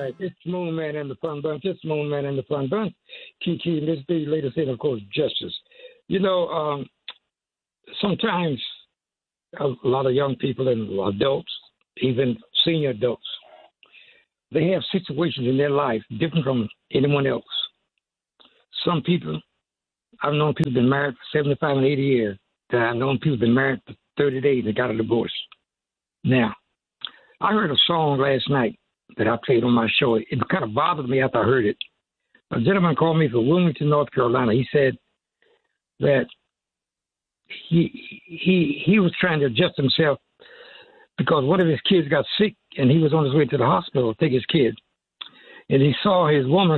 right. It's Moon Man and the Fun Bunch. It's Moon Man and the Fun Bunch. Kiki, and this be latest in, of course, justice. You know, sometimes a lot of young people and adults, even senior adults, they have situations in their life different from anyone else. Some people, I've known people been married for 75 and 80 years. I've known people been married for 30 days and got a divorce. Now, I heard a song last night that I played on my show. It kind of bothered me after I heard it. A gentleman called me from Wilmington, North Carolina. He said that he was trying to adjust himself because one of his kids got sick and he was on his way to the hospital to take his kid. And he saw his woman